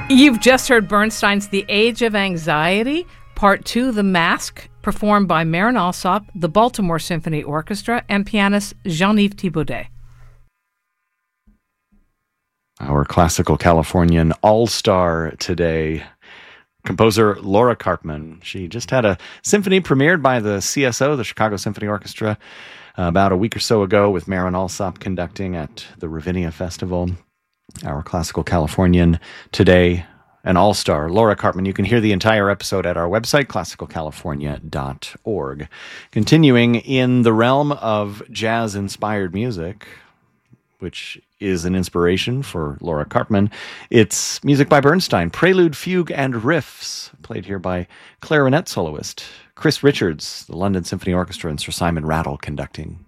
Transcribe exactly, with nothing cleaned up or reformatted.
You've just heard Bernstein's The Age of Anxiety, Part two, The Mask, performed by Marin Alsop, the Baltimore Symphony Orchestra, and pianist Jean-Yves Thibaudet. Our classical Californian all-star today, composer Laura Karpman. She just had a symphony premiered by the C S O, the Chicago Symphony Orchestra, uh, about a week or so ago, with Marin Alsop conducting at the Ravinia Festival. Our classical Californian today, an all-star, Laura Karpman. You can hear the entire episode at our website, classical california dot org. Continuing in the realm of jazz-inspired music, which is an inspiration for Laura Karpman, it's music by Bernstein, Prelude, Fugue, and Riffs, played here by clarinet soloist Chris Richards, the London Symphony Orchestra, and Sir Simon Rattle conducting.